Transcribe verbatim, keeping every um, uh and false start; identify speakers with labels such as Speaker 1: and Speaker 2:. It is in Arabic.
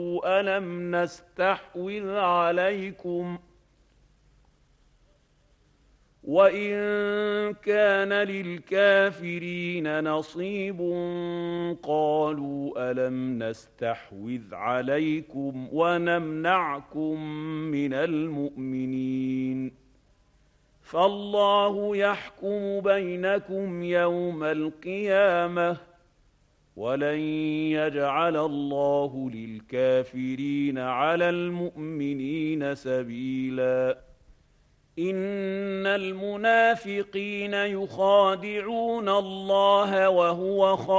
Speaker 1: ألم نستحوذ عليكم وإن كان للكافرين نصيب قالوا ألم نستحوذ عليكم ونمنعكم من المؤمنين فالله يحكم بينكم يوم القيامة ولن يجعل الله للكافرين على المؤمنين سبيلا إن المنافقين يخادعون الله وهو خادعهم